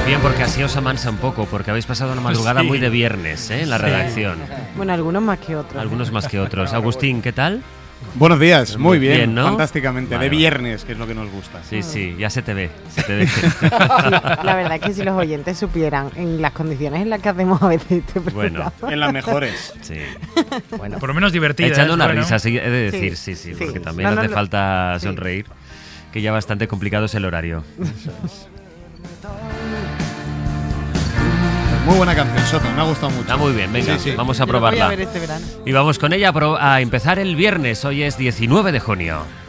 Bien, porque así os amansa un poco, porque habéis pasado una madrugada muy de viernes, en la redacción. Bueno, algunos más que otros. Algunos más que otros. Agustín, ¿qué tal? Buenos días, muy bien, ¿no? Fantásticamente, Vale, de viernes, que es lo que nos gusta. Sí, ya se te ve. Sí, la verdad es que si los oyentes supieran en las condiciones en las que hacemos a veces este programa. En las mejores. Sí. Bueno, por lo menos divertida. Echando una bueno. risa, he de decir, sí, porque también hace falta sonreír, que ya bastante complicado es el horario. Muy buena canción, Soto, me ha gustado mucho. Está muy bien, venga, vamos a Yo lo voy probarla. a ver este verano. Y vamos con ella a empezar el viernes, hoy es 19 de junio.